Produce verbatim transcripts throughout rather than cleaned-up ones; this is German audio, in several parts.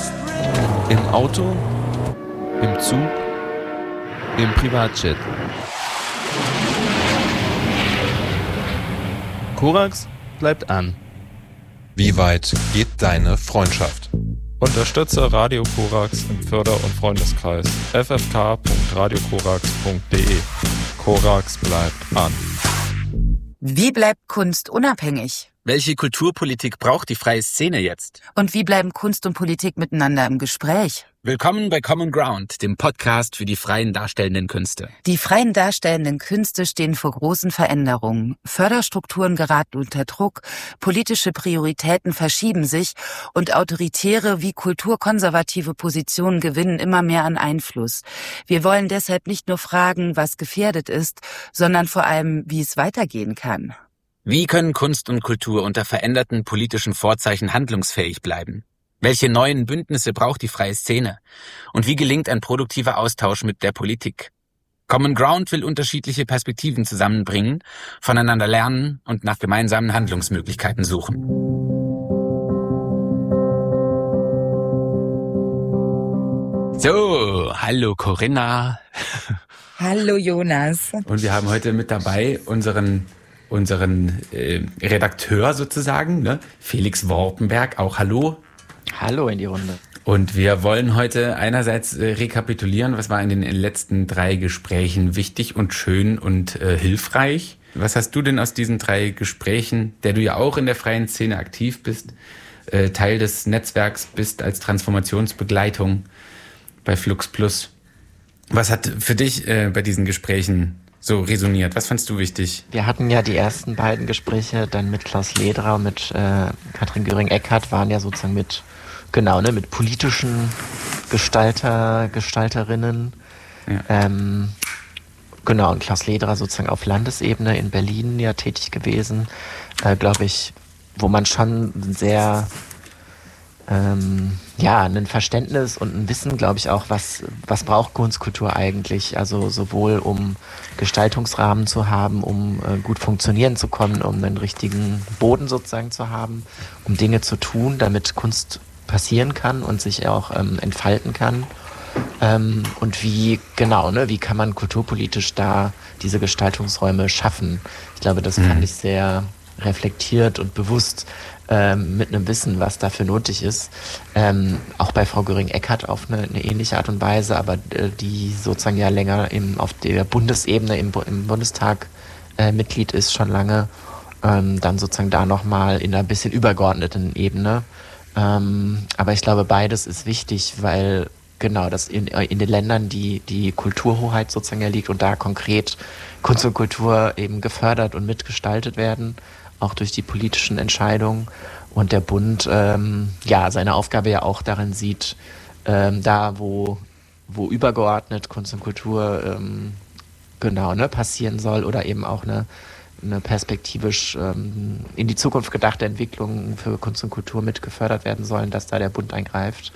Im Auto, im Zug, im Privatjet. Korax bleibt an. Wie weit geht deine Freundschaft? Unterstütze Radio Korax im Förder- und Freundeskreis f f k punkt radio korax punkt d e. Korax bleibt an. Wie bleibt Kunst unabhängig? Welche Kulturpolitik braucht die freie Szene jetzt? Und wie bleiben Kunst und Politik miteinander im Gespräch? Willkommen bei Common Ground, dem Podcast für die freien darstellenden Künste. Die freien darstellenden Künste stehen vor großen Veränderungen. Förderstrukturen geraten unter Druck, politische Prioritäten verschieben sich und autoritäre wie kulturkonservative Positionen gewinnen immer mehr an Einfluss. Wir wollen deshalb nicht nur fragen, was gefährdet ist, sondern vor allem, wie es weitergehen kann. Wie können Kunst und Kultur unter veränderten politischen Vorzeichen handlungsfähig bleiben? Welche neuen Bündnisse braucht die freie Szene? Und wie gelingt ein produktiver Austausch mit der Politik? Common Ground will unterschiedliche Perspektiven zusammenbringen, voneinander lernen und nach gemeinsamen Handlungsmöglichkeiten suchen. So, hallo Corinna. Hallo Jonas. Und wir haben heute mit dabei unseren unseren äh, Redakteur sozusagen, ne? Felix Worpenberg, auch hallo. Hallo in die Runde. Und wir wollen heute einerseits äh, rekapitulieren, was war in den letzten drei Gesprächen wichtig und schön und äh, hilfreich. Was hast du denn aus diesen drei Gesprächen, der du ja auch in der freien Szene aktiv bist, äh, Teil des Netzwerks bist als Transformationsbegleitung bei Flux Plus? Was hat für dich äh, bei diesen Gesprächen so resoniert? Was fandst du wichtig? Wir hatten ja die ersten beiden Gespräche dann mit Klaus Lederer und mit äh, Katrin Göring-Eckardt, waren ja sozusagen mit, genau, ne, mit politischen Gestalter, Gestalterinnen. Ja. Ähm, genau, und Klaus Lederer sozusagen auf Landesebene in Berlin ja tätig gewesen, äh, glaube ich, wo man schon sehr Ähm, ja, ein Verständnis und ein Wissen, glaube ich, auch, was, was braucht Kunstkultur eigentlich, also sowohl um Gestaltungsrahmen zu haben, um äh, gut funktionieren zu können, um einen richtigen Boden sozusagen zu haben, um Dinge zu tun, damit Kunst passieren kann und sich auch ähm, entfalten kann. Ähm, und wie, genau, ne, wie kann man kulturpolitisch da diese Gestaltungsräume schaffen? Ich glaube, das fand ich sehr reflektiert und bewusst, ähm, mit einem Wissen, was dafür nötig ist. Ähm, auch bei Frau Göring-Eckardt auf eine, eine ähnliche Art und Weise, aber äh, die sozusagen ja länger im, auf der Bundesebene im, im Bundestag äh, Mitglied ist, schon lange, ähm, dann sozusagen da nochmal in einer bisschen übergeordneten Ebene. Ähm, aber ich glaube, beides ist wichtig, weil genau das in, in den Ländern die, die Kulturhoheit sozusagen ja liegt und da konkret Kunst und Kultur eben gefördert und mitgestaltet werden, auch durch die politischen Entscheidungen. Und der Bund ähm, ja seine Aufgabe ja auch darin sieht, ähm, da wo, wo übergeordnet Kunst und Kultur ähm, genau ne, passieren soll oder eben auch eine, eine perspektivisch ähm, in die Zukunft gedachte Entwicklung für Kunst und Kultur mit gefördert werden sollen, dass da der Bund eingreift.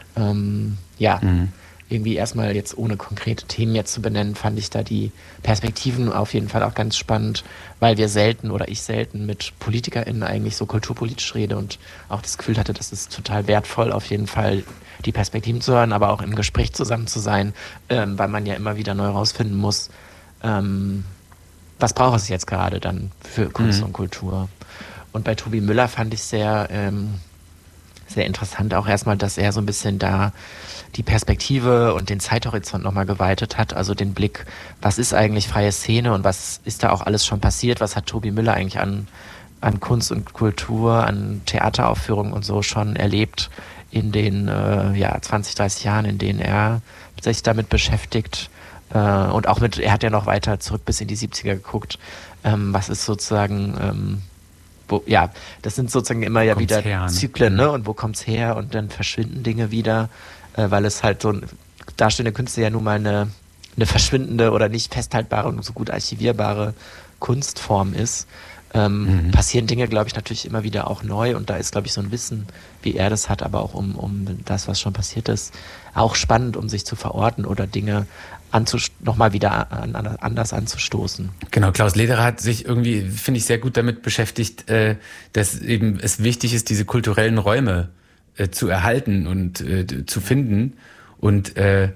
Ähm, ja, mhm. Irgendwie erstmal jetzt ohne konkrete Themen jetzt zu benennen, fand ich da die Perspektiven auf jeden Fall auch ganz spannend, weil wir selten oder ich selten mit PolitikerInnen eigentlich so kulturpolitisch rede und auch das Gefühl hatte, das ist total wertvoll, auf jeden Fall die Perspektiven zu hören, aber auch im Gespräch zusammen zu sein, ähm, weil man ja immer wieder neu rausfinden muss, ähm, was braucht es jetzt gerade dann für Kunst mhm. und Kultur. Und bei Tobi Müller fand ich sehr, ähm, sehr interessant auch erstmal, dass er so ein bisschen da die Perspektive und den Zeithorizont nochmal geweitet hat, also den Blick, was ist eigentlich freie Szene und was ist da auch alles schon passiert, was hat Tobi Müller eigentlich an, an Kunst und Kultur, an Theateraufführungen und so schon erlebt in den äh, ja, zwanzig, dreißig Jahren, in denen er sich damit beschäftigt äh, und auch mit, er hat ja noch weiter zurück bis in die siebziger geguckt, ähm, was ist sozusagen ähm, Wo, ja, das sind sozusagen immer ja wieder her, ne? Zyklen, ne? Und wo kommt's her? Und dann verschwinden Dinge wieder, äh, weil es halt so ein darstellende Künste ja nun mal eine, eine verschwindende oder nicht festhaltbare und so gut archivierbare Kunstform ist. Ähm, mhm. Passieren Dinge, glaube ich, natürlich immer wieder auch neu und da ist, glaube ich, so ein Wissen, wie er das hat, aber auch um, um das, was schon passiert ist, auch spannend, um sich zu verorten oder Dinge anzust- nochmal wieder an, an, anders anzustoßen. Genau, Klaus Lederer hat sich irgendwie, finde ich, sehr gut damit beschäftigt, äh, dass eben es wichtig ist, diese kulturellen Räume äh, zu erhalten und äh, zu finden und äh,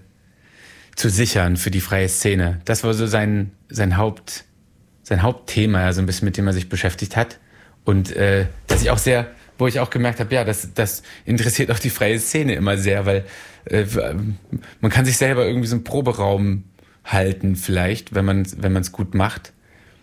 zu sichern für die freie Szene. Das war so sein, sein Haupt, sein Hauptthema, also ein bisschen mit dem er sich beschäftigt hat. Und äh, dass ich auch sehr, wo ich auch gemerkt habe, ja, das, das interessiert auch die freie Szene immer sehr, weil äh, man kann sich selber irgendwie so einen Proberaum halten vielleicht, wenn man wenn man es gut macht.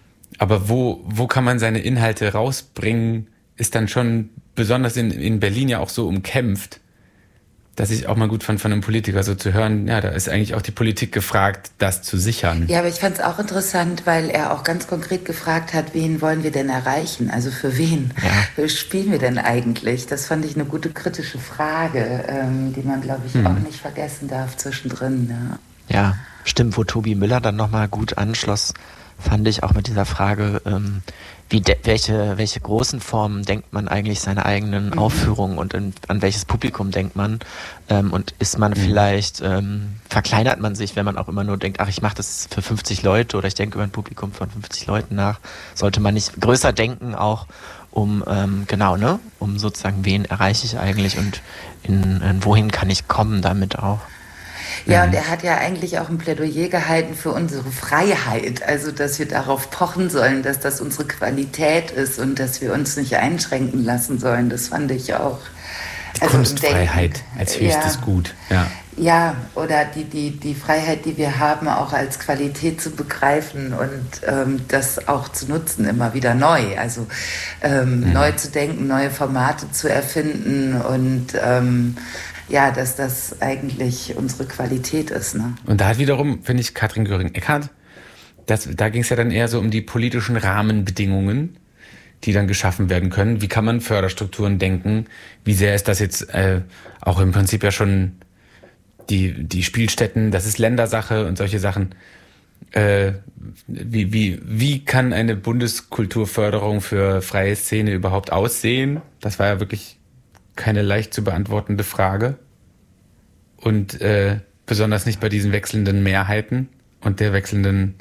Aber wo wo kann man seine Inhalte rausbringen, ist dann schon besonders in, in Berlin ja auch so umkämpft, dass ich auch mal gut fand von einem Politiker so zu hören, ja, da ist eigentlich auch die Politik gefragt, das zu sichern. Ja, aber ich fand es auch interessant, weil er auch ganz konkret gefragt hat, wen wollen wir denn erreichen? Also für wen ja. spielen wir denn eigentlich? Das fand ich eine gute kritische Frage, ähm, die man, glaube ich, hm. auch nicht vergessen darf zwischendrin. Ja, ja stimmt, wo Tobi Müller dann nochmal gut anschloss, fand ich auch mit dieser Frage, ähm, wie de- welche, welche großen Formen denkt man eigentlich seine eigenen mhm. Aufführungen und in, an welches Publikum denkt man ähm, und ist man mhm. vielleicht, ähm, verkleinert man sich, wenn man auch immer nur denkt, ach, ich mache das für fünfzig Leute oder ich denke über ein Publikum von fünfzig Leuten nach, sollte man nicht größer denken auch, um, ähm, genau, ne, um sozusagen, wen erreiche ich eigentlich und in, in wohin kann ich kommen damit auch. Ja, und er hat ja eigentlich auch ein Plädoyer gehalten für unsere Freiheit, also dass wir darauf pochen sollen, dass das unsere Qualität ist und dass wir uns nicht einschränken lassen sollen. Das fand ich auch. Die also Kunstfreiheit als höchstes ja, Gut. Ja. Ja, oder die, die, die Freiheit, die wir haben, auch als Qualität zu begreifen und ähm, das auch zu nutzen, immer wieder neu. Also ähm, mhm. neu zu denken, neue Formate zu erfinden und ähm, ja, dass das eigentlich unsere Qualität ist. Ne? Und da hat wiederum, finde ich, Katrin Göring-Eckardt, das, da ging es ja dann eher so um die politischen Rahmenbedingungen, die dann geschaffen werden können. Wie kann man Förderstrukturen denken? Wie sehr ist das jetzt äh, auch im Prinzip ja schon die, die Spielstätten, das ist Ländersache und solche Sachen. Äh, wie, wie, wie kann eine Bundeskulturförderung für freie Szene überhaupt aussehen? Das war ja wirklich keine leicht zu beantwortende Frage. Und äh, besonders nicht bei diesen wechselnden Mehrheiten und der wechselnden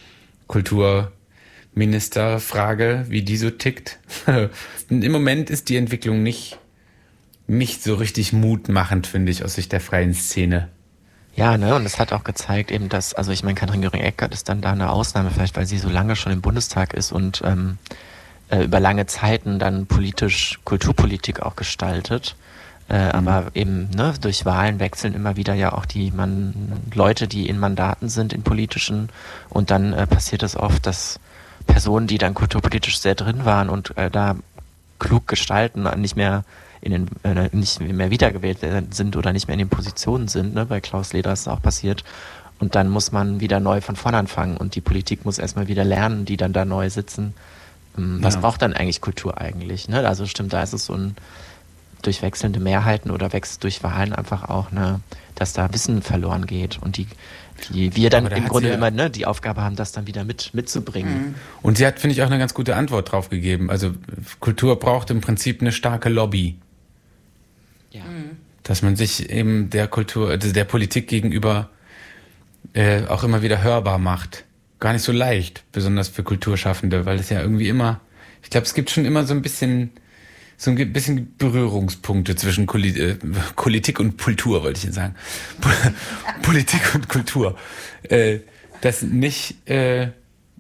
Kulturministerfrage, wie die so tickt. Im Moment ist die Entwicklung nicht, nicht so richtig mutmachend, finde ich, aus Sicht der freien Szene. Ja, ne, und es hat auch gezeigt eben, dass, also ich meine, Katrin Göring-Eckardt ist dann da eine Ausnahme, vielleicht weil sie so lange schon im Bundestag ist und ähm, über lange Zeiten dann politisch Kulturpolitik auch gestaltet, äh, mhm. aber eben ne, durch Wahlen wechseln immer wieder ja auch die man Leute, die in Mandaten sind, in politischen und dann äh, passiert es oft, dass Personen, die dann kulturpolitisch sehr drin waren und äh, da klug gestalten, nicht mehr in den äh, nicht mehr wiedergewählt sind oder nicht mehr in den Positionen sind, ne? Bei Klaus Lederer ist es auch passiert. Und dann muss man wieder neu von vorn anfangen und die Politik muss erstmal wieder lernen, die dann da neu sitzen. Was ja. braucht dann eigentlich Kultur eigentlich? Ne? Also stimmt, da ist es so ein durch wechselnde Mehrheiten oder wächst durch Wahlen einfach auch, ne, dass da Wissen verloren geht und die, die wir dann im Grunde ja immer ne, die Aufgabe haben, das dann wieder mit mitzubringen. Mhm. Und sie hat, finde ich, auch eine ganz gute Antwort drauf gegeben. Also Kultur braucht im Prinzip eine starke Lobby. Ja. Dass man sich eben der Kultur, also der Politik gegenüber äh, auch immer wieder hörbar macht. Gar nicht so leicht, besonders für Kulturschaffende, weil es ja irgendwie immer, ich glaube, es gibt schon immer so ein bisschen, so ein bisschen Berührungspunkte zwischen Kuli- äh, Politik und Kultur, wollte ich jetzt sagen. Politik und Kultur. Äh, das nicht, äh,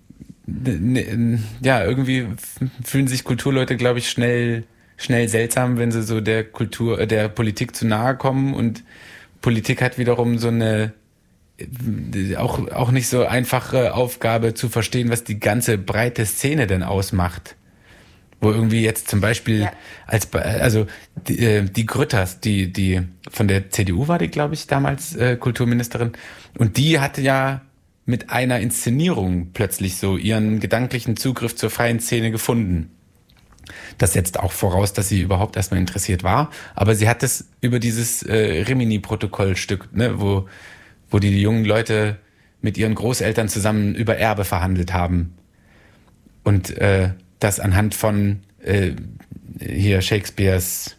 n- ja, irgendwie fühlen sich Kulturleute, glaube ich, schnell, schnell seltsam, wenn sie so der Kultur, äh, der Politik zu nahe kommen und Politik hat wiederum so eine, auch, auch nicht so einfache Aufgabe zu verstehen, was die ganze breite Szene denn ausmacht. Wo irgendwie jetzt zum Beispiel ja. als, also die, die Grütters, die, die von der C D U war die, glaube ich, damals äh, Kulturministerin, und die hatte ja mit einer Inszenierung plötzlich so ihren gedanklichen Zugriff zur freien Szene gefunden. Das setzt auch voraus, dass sie überhaupt erstmal interessiert war, aber sie hat es über dieses äh, Rimini-Protokollstück, ne, wo wo die jungen Leute mit ihren Großeltern zusammen über Erbe verhandelt haben. Und äh, das anhand von äh, hier Shakespeares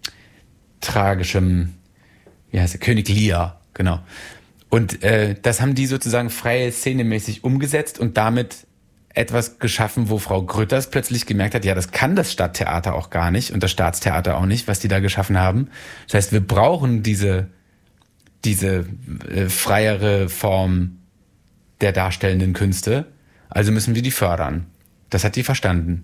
tragischem, wie heißt er, König Lear, genau. Und äh, das haben die sozusagen freie Szene-mäßig umgesetzt und damit etwas geschaffen, wo Frau Grütters plötzlich gemerkt hat, ja, das kann das Stadttheater auch gar nicht und das Staatstheater auch nicht, was die da geschaffen haben. Das heißt, wir brauchen diese, diese äh, freiere Form der darstellenden Künste, also müssen wir die fördern. Das hat die verstanden.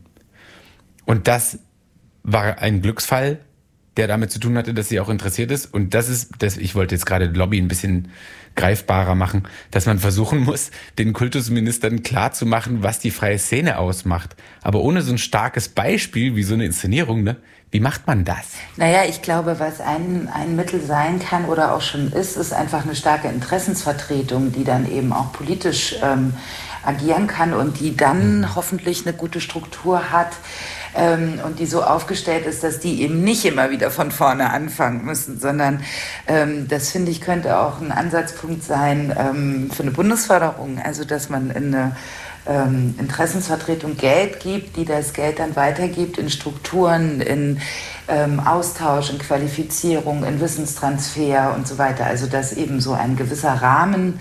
Und das war ein Glücksfall, der damit zu tun hatte, dass sie auch interessiert ist. Und das ist, das, ich wollte jetzt gerade Lobby ein bisschen greifbarer machen, dass man versuchen muss, den Kultusministern klarzumachen, was die freie Szene ausmacht. Aber ohne so ein starkes Beispiel wie so eine Inszenierung, ne? Wie macht man das? Naja, ich glaube, was ein, ein Mittel sein kann oder auch schon ist, ist einfach eine starke Interessensvertretung, die dann eben auch politisch ähm, agieren kann und die dann mhm. hoffentlich eine gute Struktur hat, Ähm, und die so aufgestellt ist, dass die eben nicht immer wieder von vorne anfangen müssen, sondern ähm, das, finde ich, könnte auch ein Ansatzpunkt sein ähm, für eine Bundesförderung, also dass man in eine ähm, Interessensvertretung Geld gibt, die das Geld dann weitergibt in Strukturen, in ähm, Austausch, in Qualifizierung, in Wissenstransfer und so weiter, also dass eben so ein gewisser Rahmen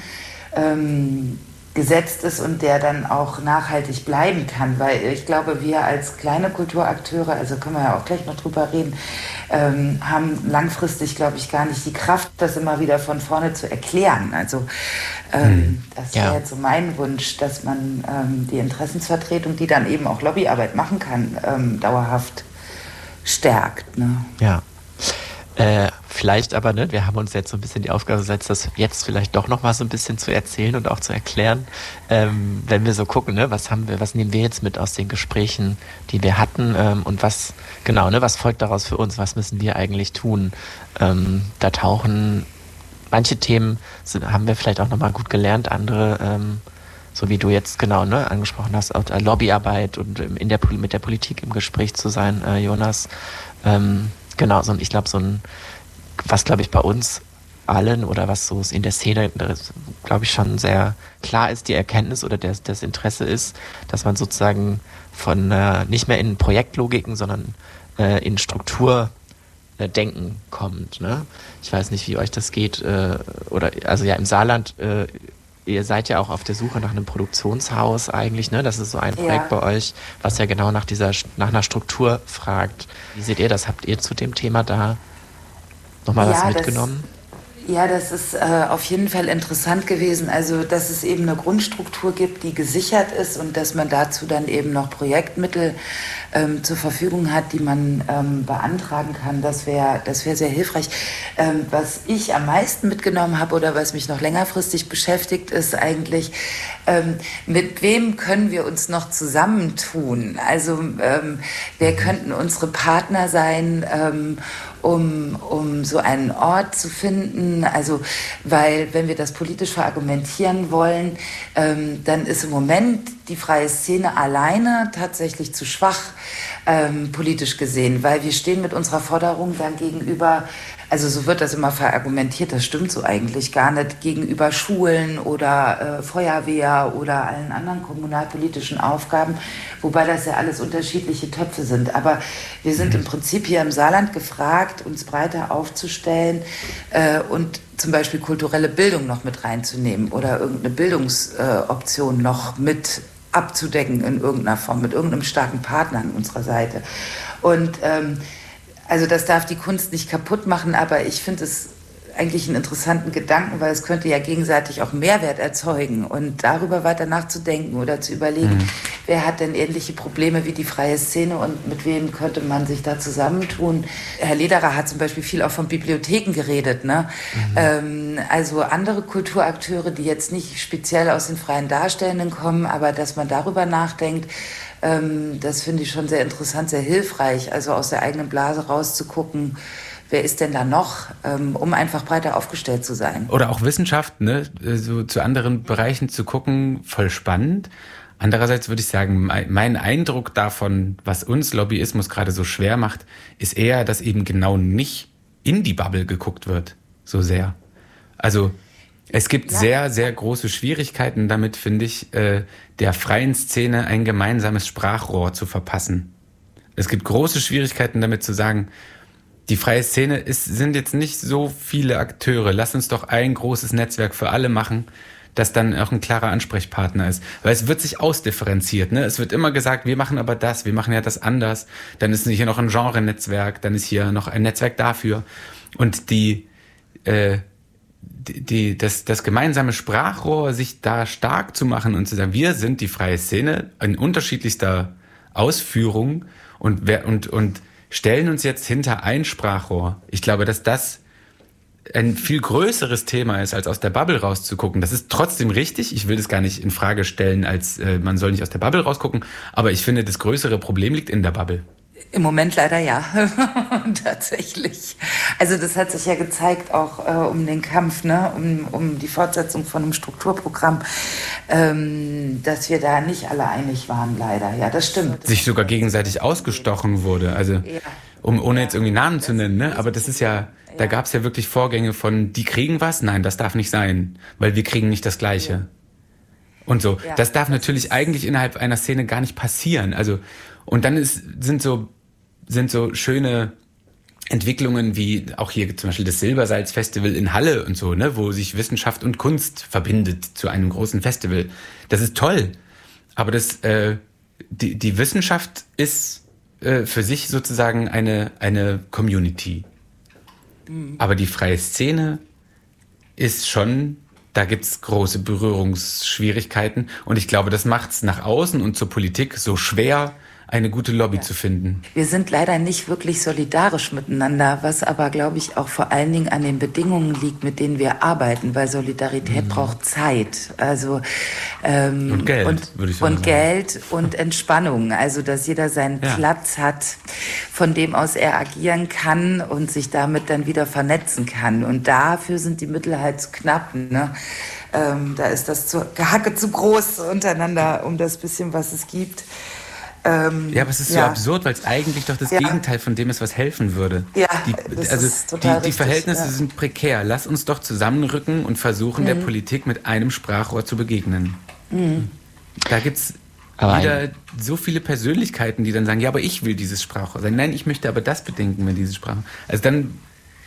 ähm, gesetzt ist und der dann auch nachhaltig bleiben kann, weil ich glaube, wir als kleine Kulturakteure, also können wir ja auch gleich noch drüber reden, ähm, haben langfristig, glaube ich, gar nicht die Kraft, das immer wieder von vorne zu erklären. Also ähm, hm. das wäre ja. jetzt so mein Wunsch, dass man ähm, die Interessensvertretung, die dann eben auch Lobbyarbeit machen kann, ähm, dauerhaft stärkt. Ne? Ja. Äh, vielleicht aber, ne, wir haben uns jetzt so ein bisschen die Aufgabe gesetzt, das jetzt vielleicht doch noch mal so ein bisschen zu erzählen und auch zu erklären. Ähm, wenn wir so gucken, ne, was haben wir, was nehmen wir jetzt mit aus den Gesprächen, die wir hatten, ähm, und was, genau, ne, was folgt daraus für uns, was müssen wir eigentlich tun? Ähm, da tauchen manche Themen, sind, haben wir vielleicht auch noch mal gut gelernt, andere, ähm, so wie du jetzt genau, ne, angesprochen hast, auch Lobbyarbeit und in der, mit der Politik im Gespräch zu sein, äh, Jonas, ähm, genau, so, und ich glaube, so ein, was glaube ich bei uns allen oder was so in der Szene, glaube ich, schon sehr klar ist, die Erkenntnis oder das, das Interesse ist, dass man sozusagen von äh, nicht mehr in Projektlogiken, sondern äh, in Strukturdenken äh, kommt. Ne? Ich weiß nicht, wie euch das geht. Äh, oder also ja, im Saarland, äh, ihr seid ja auch auf der Suche nach einem Produktionshaus eigentlich, ne? Das ist so ein Projekt ja. bei euch, was ja genau nach dieser nach einer Struktur fragt. Wie seht ihr das? Habt ihr zu dem Thema da nochmal ja, was mitgenommen? Das, ja, das ist äh, auf jeden Fall interessant gewesen. Also, dass es eben eine Grundstruktur gibt, die gesichert ist und dass man dazu dann eben noch Projektmittel ähm, zur Verfügung hat, die man ähm, beantragen kann. Das wäre das wäre sehr hilfreich. Ähm, was ich am meisten mitgenommen habe oder was mich noch längerfristig beschäftigt, ist eigentlich, ähm, mit wem können wir uns noch zusammentun? Also, ähm, wer könnten unsere Partner sein, ähm, Um, um so einen Ort zu finden, also weil wenn wir das politisch verargumentieren wollen, ähm, dann ist im Moment die freie Szene alleine tatsächlich zu schwach ähm, politisch gesehen, weil wir stehen mit unserer Forderung dann gegenüber, also so wird das immer verargumentiert, das stimmt so eigentlich gar nicht, gegenüber Schulen oder äh, Feuerwehr oder allen anderen kommunalpolitischen Aufgaben, wobei das ja alles unterschiedliche Töpfe sind. Aber wir sind im Prinzip hier im Saarland gefragt, uns breiter aufzustellen äh, und zum Beispiel kulturelle Bildung noch mit reinzunehmen oder irgendeine Bildungsoption äh, noch mit abzudecken in irgendeiner Form, mit irgendeinem starken Partner an unserer Seite. Und ähm, also das darf die Kunst nicht kaputt machen, aber ich finde es eigentlich einen interessanten Gedanken, weil es könnte ja gegenseitig auch Mehrwert erzeugen und darüber weiter nachzudenken oder zu überlegen, mhm. wer hat denn ähnliche Probleme wie die freie Szene und mit wem könnte man sich da zusammentun. Herr Lederer hat zum Beispiel viel auch von Bibliotheken geredet, ne? Mhm. Ähm, also andere Kulturakteure, die jetzt nicht speziell aus den freien Darstellenden kommen, aber dass man darüber nachdenkt, ähm, das finde ich schon sehr interessant, sehr hilfreich, also aus der eigenen Blase rauszugucken, wer ist denn da noch, ähm, um einfach breiter aufgestellt zu sein. Oder auch Wissenschaft, ne, so zu anderen Bereichen zu gucken, voll spannend. Andererseits würde ich sagen, mein Eindruck davon, was uns Lobbyismus gerade so schwer macht, ist eher, dass eben genau nicht in die Bubble geguckt wird, so sehr. Also es gibt ja. sehr, sehr große Schwierigkeiten damit, finde ich, äh, der freien Szene ein gemeinsames Sprachrohr zu verpassen. Es gibt große Schwierigkeiten damit zu sagen, die freie Szene ist, sind jetzt nicht so viele Akteure. Lass uns doch ein großes Netzwerk für alle machen, dass dann auch ein klarer Ansprechpartner ist. Weil es wird sich ausdifferenziert, ne? Es wird immer gesagt, wir machen aber das, wir machen ja das anders. Dann ist hier noch ein Genre-Netzwerk, dann ist hier noch ein Netzwerk dafür. Und die, äh, die, die das, das gemeinsame Sprachrohr, sich da stark zu machen und zu sagen, wir sind die freie Szene in unterschiedlichster Ausführung und, wer, und, und stellen uns jetzt hinter ein Sprachrohr. Ich glaube, dass das ein viel größeres Thema ist, als aus der Bubble rauszugucken. Das ist trotzdem richtig. Ich will das gar nicht in Frage stellen, als äh, man soll nicht aus der Bubble rausgucken. Aber ich finde, das größere Problem liegt in der Bubble. Im Moment leider ja, tatsächlich. Also das hat sich ja gezeigt, auch äh, um den Kampf, ne, um, um die Fortsetzung von einem Strukturprogramm, ähm, dass wir da nicht alle einig waren, leider. Ja, das stimmt. Sich sogar gegenseitig ausgestochen wurde. Also, ja. um, ohne jetzt irgendwie Namen zu nennen, ne? Aber das ist ja, da gab es ja wirklich Vorgänge von, die kriegen was? Nein, das darf nicht sein, weil wir kriegen nicht das Gleiche. Ja. Und so. Ja. Das darf natürlich eigentlich innerhalb einer Szene gar nicht passieren. Also, und dann ist, sind so, sind so schöne Entwicklungen wie auch hier zum Beispiel das Silbersalz-Festival in Halle und so, ne, wo sich Wissenschaft und Kunst verbindet zu einem großen Festival. Das ist toll. Aber das, äh, die, die Wissenschaft ist äh, für sich sozusagen eine, eine Community. Mhm. Aber die freie Szene ist schon, da gibt's große Berührungsschwierigkeiten. Und ich glaube, das macht's nach außen und zur Politik so schwer, eine gute Lobby ja. zu finden. Wir sind leider nicht wirklich solidarisch miteinander, was aber, glaube ich, auch vor allen Dingen an den Bedingungen liegt, mit denen wir arbeiten, weil Solidarität mhm. braucht Zeit. Also ähm, und Geld, und, würde ich so und sagen. Geld und Entspannung. Also dass jeder seinen ja. Platz hat, von dem aus er agieren kann und sich damit dann wieder vernetzen kann. Und dafür sind die Mittel halt knapp, ne? Ähm, da ist das zu, Gehacke zu groß untereinander, um das bisschen, was es gibt. Ähm, ja, aber es ist ja. so absurd, weil es eigentlich doch das ja. Gegenteil von dem ist, was helfen würde. Ja, die, das also ist total die, die richtig, Verhältnisse ja. sind prekär. Lass uns doch zusammenrücken und versuchen, mhm. der Politik mit einem Sprachrohr zu begegnen. Mhm. Da gibt's aber wieder ein... so viele Persönlichkeiten, die dann sagen, ja, aber ich will dieses Sprachrohr sein. Nein, ich möchte aber das bedenken mit dieses Sprachrohr. Also dann...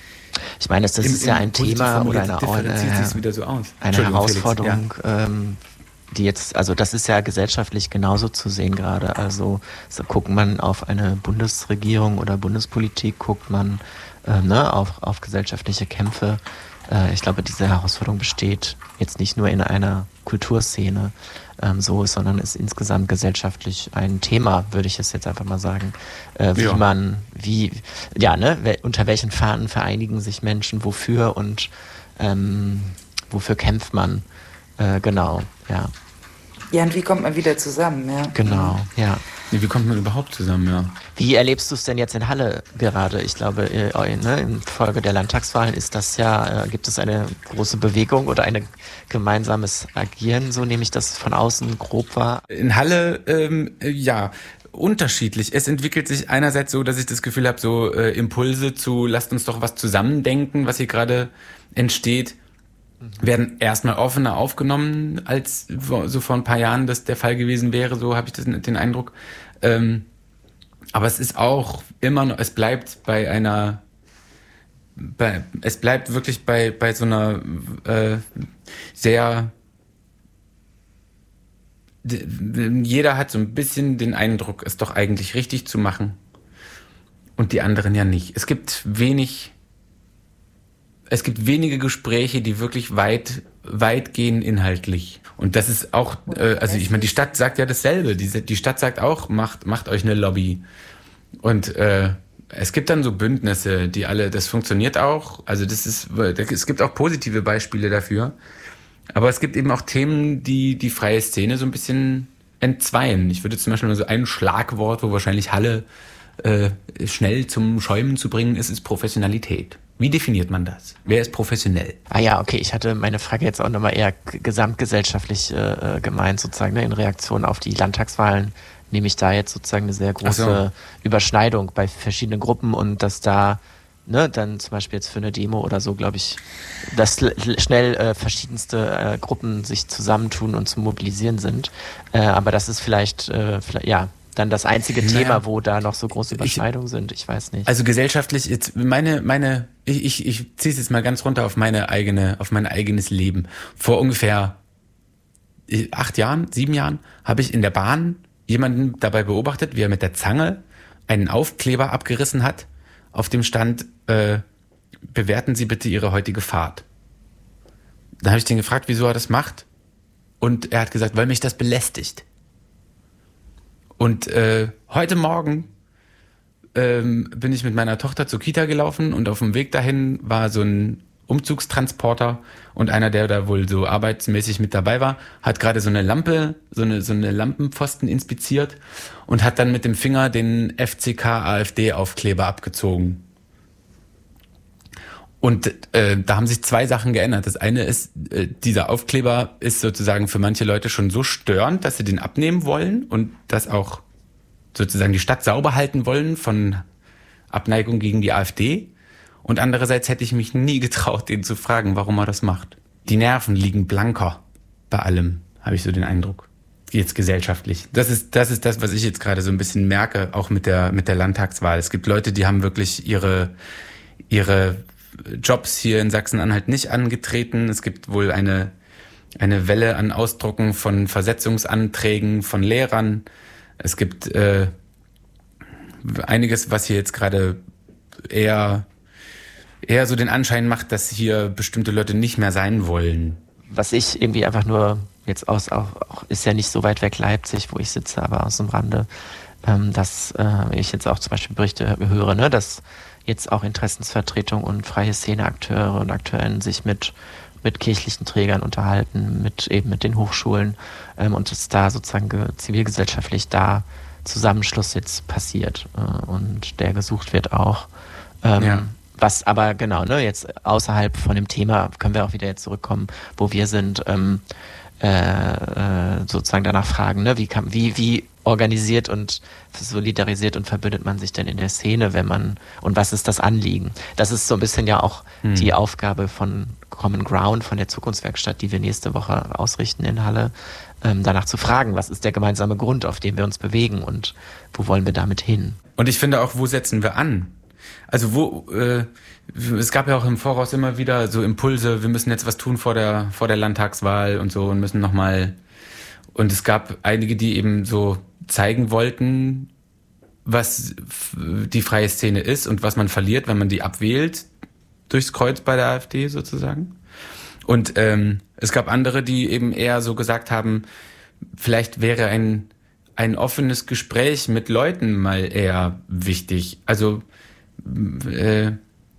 Ich meine, das im, ist ja ein Thema oder eine, äh, wieder so aus. eine Herausforderung, ja. ähm, die jetzt, also das ist ja gesellschaftlich genauso zu sehen gerade. Also so guckt man auf eine Bundesregierung oder Bundespolitik, guckt man äh, ne, auf, auf gesellschaftliche Kämpfe. Äh, ich glaube, diese Herausforderung besteht jetzt nicht nur in einer Kulturszene ähm, so, sondern ist insgesamt gesellschaftlich ein Thema, würde ich es jetzt einfach mal sagen. Äh, wie ja. man, wie, ja, ne, unter welchen Fahnen vereinigen sich Menschen, wofür und ähm, wofür kämpft man? Äh, genau, ja. Ja, und wie kommt man wieder zusammen, ja? Genau, ja. Wie kommt man überhaupt zusammen, ja? Wie erlebst du es denn jetzt in Halle gerade? Ich glaube, äh, ne, in Folge der Landtagswahlen ist das ja, äh, gibt es eine große Bewegung oder ein gemeinsames Agieren, so nehme ich das von außen grob wahr. In Halle, ähm, ja, unterschiedlich. Es entwickelt sich einerseits so, dass ich das Gefühl habe, so äh, Impulse zu, lasst uns doch was zusammendenken, was hier gerade entsteht, werden erstmal offener aufgenommen, als so vor ein paar Jahren das der Fall gewesen wäre, so habe ich das, den Eindruck. Ähm, aber es ist auch immer noch, es bleibt bei einer, bei, es bleibt wirklich bei, bei so einer äh, sehr, jeder hat so ein bisschen den Eindruck, es doch eigentlich richtig zu machen und die anderen ja nicht. Es gibt wenig Es gibt wenige Gespräche, die wirklich weit, weit gehen inhaltlich. Und das ist auch, äh, also ich meine, die Stadt sagt ja dasselbe. Die, die Stadt sagt auch, macht, macht euch eine Lobby. Und äh, es gibt dann so Bündnisse, die alle, das funktioniert auch. Also das ist, es gibt auch positive Beispiele dafür. Aber es gibt eben auch Themen, die die freie Szene so ein bisschen entzweien. Ich würde zum Beispiel mal so ein Schlagwort, wo wahrscheinlich Halle äh, schnell zum Schäumen zu bringen ist, ist Professionalität. Wie definiert man das? Wer ist professionell? Ah ja, okay, ich hatte meine Frage jetzt auch nochmal eher gesamtgesellschaftlich äh, gemeint, sozusagen, ne, in Reaktion auf die Landtagswahlen nehme ich da jetzt sozusagen eine sehr große so. Überschneidung bei verschiedenen Gruppen und dass da, ne, dann zum Beispiel jetzt für eine Demo oder so, glaube ich, dass schnell äh, verschiedenste äh, Gruppen sich zusammentun und zu mobilisieren sind. Äh, aber das ist vielleicht, äh, vielleicht, ja, dann das einzige naja, Thema, wo da noch so große Überschneidungen ich, sind. Ich weiß nicht. Also gesellschaftlich, jetzt meine, meine, ich, ich, ich ziehe es jetzt mal ganz runter auf meine eigene, auf mein eigenes Leben. Vor ungefähr acht Jahren, sieben Jahren, habe ich in der Bahn jemanden dabei beobachtet, wie er mit der Zange einen Aufkleber abgerissen hat. Auf dem stand, äh, bewerten Sie bitte Ihre heutige Fahrt. Da habe ich den gefragt, wieso er das macht. Und er hat gesagt, weil mich das belästigt. Und äh, heute Morgen ähm, bin ich mit meiner Tochter zur Kita gelaufen und auf dem Weg dahin war so ein Umzugstransporter und einer, der da wohl so arbeitsmäßig mit dabei war, hat gerade so eine Lampe, so eine, so eine Lampenpfosten inspiziert und hat dann mit dem Finger den F C K AfD Aufkleber abgezogen. Und äh, da haben sich zwei Sachen geändert. Das eine ist, äh, dieser Aufkleber ist sozusagen für manche Leute schon so störend, dass sie den abnehmen wollen und das auch sozusagen die Stadt sauber halten wollen von Abneigung gegen die AfD. Und andererseits hätte ich mich nie getraut, den zu fragen, warum er das macht. Die Nerven liegen blanker bei allem, habe ich so den Eindruck. Jetzt gesellschaftlich. Das ist, das ist das, was ich jetzt gerade so ein bisschen merke, auch mit der, mit der Landtagswahl. Es gibt Leute, die haben wirklich ihre, ihre Jobs hier in Sachsen-Anhalt nicht angetreten. Es gibt wohl eine, eine Welle an Ausdrucken von Versetzungsanträgen von Lehrern. Es gibt äh, einiges, was hier jetzt gerade eher, eher so den Anschein macht, dass hier bestimmte Leute nicht mehr sein wollen. Was ich irgendwie einfach nur jetzt aus, auch, auch ist ja nicht so weit weg Leipzig, wo ich sitze, aber aus dem Rande, ähm, dass äh, ich jetzt auch zum Beispiel Berichte höre, ne, dass jetzt auch Interessensvertretung und freie Szeneakteure und Akteurinnen sich mit mit kirchlichen Trägern unterhalten, mit eben mit den Hochschulen ähm, und dass da sozusagen ge- zivilgesellschaftlich da Zusammenschluss jetzt passiert äh, und der gesucht wird auch. Ähm, ja. Was aber genau, ne, jetzt außerhalb von dem Thema können wir auch wieder jetzt zurückkommen, wo wir sind, ähm, äh, äh, sozusagen danach fragen, ne, wie kann, wie, wie organisiert und solidarisiert und verbündet man sich denn in der Szene, wenn man, und was ist das Anliegen? Das ist so ein bisschen ja auch hm. die Aufgabe von Common Ground, von der Zukunftswerkstatt, die wir nächste Woche ausrichten in Halle, ähm, danach zu fragen, was ist der gemeinsame Grund, auf dem wir uns bewegen und wo wollen wir damit hin? Und ich finde auch, wo setzen wir an? Also wo, äh, es gab ja auch im Voraus immer wieder so Impulse, wir müssen jetzt was tun vor der, vor der Landtagswahl und so und müssen nochmal, und es gab einige, die eben so zeigen wollten, was die freie Szene ist und was man verliert, wenn man die abwählt, durchs Kreuz bei der AfD sozusagen. Und ähm, es gab andere, die eben eher so gesagt haben, vielleicht wäre ein, ein offenes Gespräch mit Leuten mal eher wichtig. Also äh,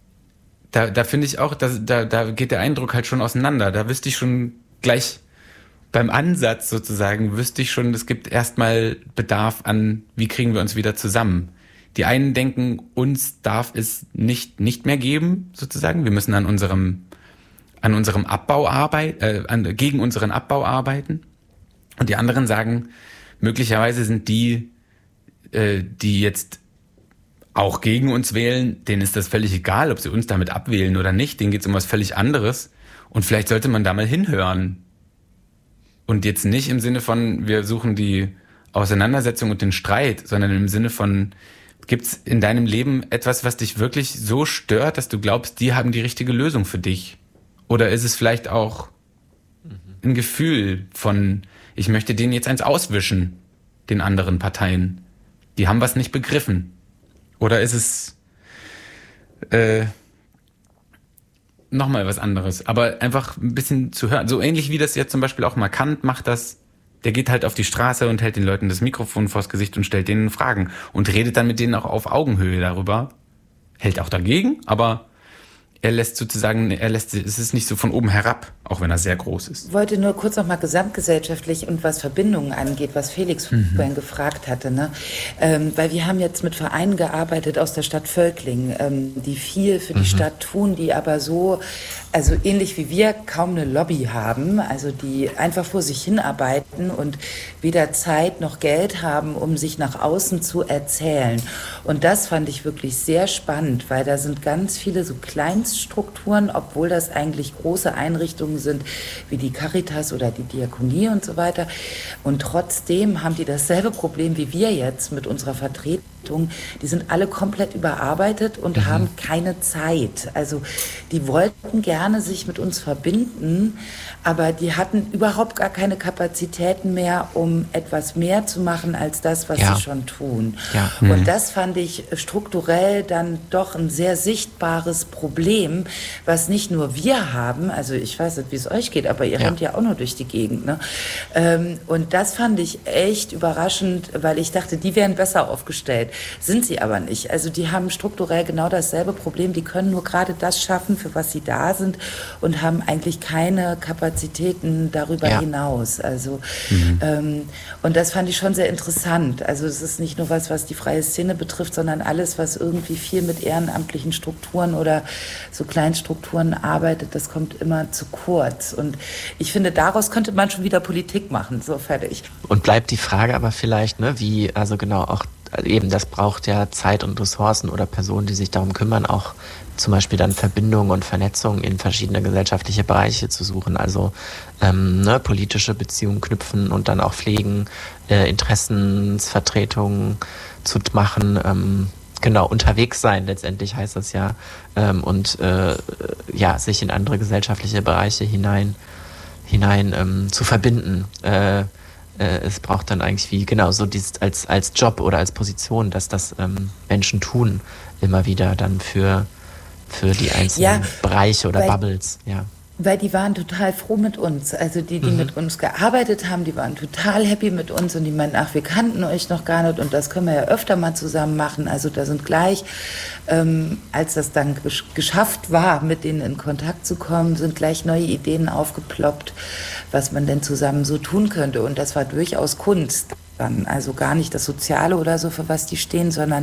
da, da finde ich auch, dass, da, da geht der Eindruck halt schon auseinander. Da wüsste ich schon gleich beim Ansatz sozusagen, wüsste ich schon, es gibt erstmal Bedarf an, wie kriegen wir uns wieder zusammen. Die einen denken, uns darf es nicht, nicht mehr geben, sozusagen. Wir müssen an unserem, an unserem Abbau arbeiten, äh, an, gegen unseren Abbau arbeiten. Und die anderen sagen, möglicherweise sind die, äh, die jetzt auch gegen uns wählen, denen ist das völlig egal, ob sie uns damit abwählen oder nicht. Denen geht es um was völlig anderes. Und vielleicht sollte man da mal hinhören. Und jetzt nicht im Sinne von, wir suchen die Auseinandersetzung und den Streit, sondern im Sinne von, gibt's in deinem Leben etwas, was dich wirklich so stört, dass du glaubst, die haben die richtige Lösung für dich? Oder ist es vielleicht auch ein Gefühl von, ich möchte denen jetzt eins auswischen, den anderen Parteien? Die haben was nicht begriffen. Oder ist es äh, nochmal was anderes? Aber einfach ein bisschen zu hören. So ähnlich wie das jetzt zum Beispiel auch Markant macht das. Der geht halt auf die Straße und hält den Leuten das Mikrofon vors Gesicht und stellt denen Fragen. Und redet dann mit denen auch auf Augenhöhe darüber. Hält auch dagegen, aber er lässt sozusagen, er lässt, es ist nicht so von oben herab, auch wenn er sehr groß ist. Ich wollte nur kurz noch mal gesamtgesellschaftlich und was Verbindungen angeht, was Felix mhm. vorhin gefragt hatte, ne? Ähm, weil wir haben jetzt mit Vereinen gearbeitet aus der Stadt Völklingen, ähm, die viel für die mhm. Stadt tun, die aber so, also ähnlich wie wir, kaum eine Lobby haben, also die einfach vor sich hinarbeiten und weder Zeit noch Geld haben, um sich nach außen zu erzählen. Und das fand ich wirklich sehr spannend, weil da sind ganz viele so Kleinststrukturen, obwohl das eigentlich große Einrichtungen sind, wie die Caritas oder die Diakonie und so weiter. Und trotzdem haben die dasselbe Problem wie wir jetzt mit unserer Vertretung. die sind alle komplett überarbeitet und mhm. haben keine Zeit. Also die wollten gerne sich mit uns verbinden, aber die hatten überhaupt gar keine Kapazitäten mehr, um etwas mehr zu machen als das, was ja. sie schon tun. Ja. Mhm. Und Mhm. das fand ich strukturell dann doch ein sehr sichtbares Problem, was nicht nur wir haben, also ich weiß nicht, wie es euch geht, aber ihr Ja. rennt ja auch nur durch die Gegend. Ne? Ähm, und das fand ich echt überraschend, weil ich dachte, die wären besser aufgestellt. Sind sie aber nicht. Also die haben strukturell genau dasselbe Problem. Die können nur gerade das schaffen, für was sie da sind und haben eigentlich keine Kapazitäten darüber Ja. hinaus. Also Mhm. ähm, und das fand ich schon sehr interessant. Also es ist nicht nur was, was die freie Szene betrifft, sondern alles, was irgendwie viel mit ehrenamtlichen Strukturen oder so Kleinstrukturen arbeitet, das kommt immer zu kurz. Und ich finde, daraus könnte man schon wieder Politik machen. So, fertig. Und bleibt die Frage aber vielleicht, ne, wie, also genau auch eben, das braucht ja Zeit und Ressourcen oder Personen, die sich darum kümmern, auch zum Beispiel dann Verbindungen und Vernetzungen in verschiedene gesellschaftliche Bereiche zu suchen, also ähm, ne, politische Beziehungen knüpfen und dann auch pflegen, äh, Interessensvertretungen zu machen, ähm, genau, unterwegs sein letztendlich heißt das ja, ähm, und äh, ja, sich in andere gesellschaftliche Bereiche hinein, hinein ähm, zu verbinden. Äh, Es braucht dann eigentlich wie, genau, so dieses als, als Job oder als Position, dass das ähm, Menschen tun, immer wieder dann für, für die einzelnen Ja, Bereiche oder weil- Bubbles, ja. Weil die waren total froh mit uns. Also die, die Mhm. mit uns gearbeitet haben, die waren total happy mit uns und die meinten, ach, wir kannten euch noch gar nicht und das können wir ja öfter mal zusammen machen. Also da sind gleich, ähm, als das dann gesch- geschafft war, mit denen in Kontakt zu kommen, sind gleich neue Ideen aufgeploppt, was man denn zusammen so tun könnte. Und das war durchaus Kunst. Dann. Also gar nicht das Soziale oder so, für was die stehen, sondern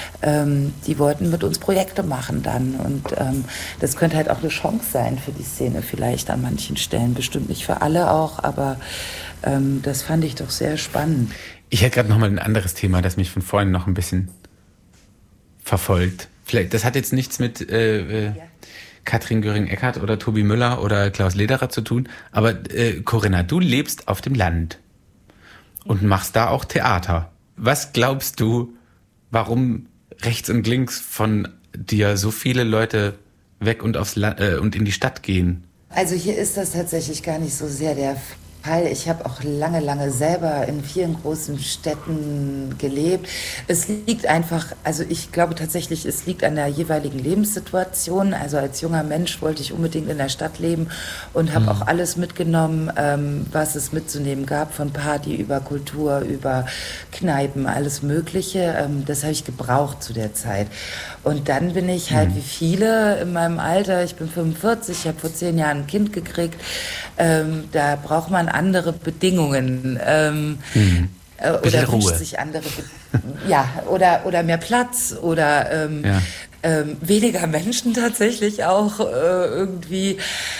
ähm, die wollten mit uns Projekte machen dann. Und ähm, das könnte halt auch eine Chance sein für die Szene vielleicht an manchen Stellen. Bestimmt nicht für alle auch, aber ähm, das fand ich doch sehr spannend. Ich hätte gerade noch mal ein anderes Thema, das mich von vorhin noch ein bisschen verfolgt. Vielleicht, das hat jetzt nichts mit äh, äh, Katrin Göring-Eckardt oder Tobi Müller oder Klaus Lederer zu tun, aber äh, Corinna, du lebst auf dem Land und machst da auch Theater. Was glaubst du, warum rechts und links von dir so viele Leute weg und aufs La- äh, und in die Stadt gehen? Also hier ist das tatsächlich gar nicht so sehr der Fall. Ich habe auch lange, lange selber in vielen großen Städten gelebt. Es liegt einfach, also ich glaube tatsächlich, es liegt an der jeweiligen Lebenssituation. Also als junger Mensch wollte ich unbedingt in der Stadt leben und habe mhm. auch alles mitgenommen, ähm, was es mitzunehmen gab, von Party über Kultur, über Kneipen, alles Mögliche. Ähm, das habe ich gebraucht zu der Zeit. Und dann bin ich halt mhm. wie viele in meinem Alter, ich bin fünfundvierzig, ich habe vor zehn Jahren ein Kind gekriegt, ähm, da braucht man andere Bedingungen. Ähm, Mhm. äh, oder wünscht sich andere Be- ja, oder, oder mehr Platz oder ähm, Ja. ähm, weniger Menschen tatsächlich auch äh, irgendwie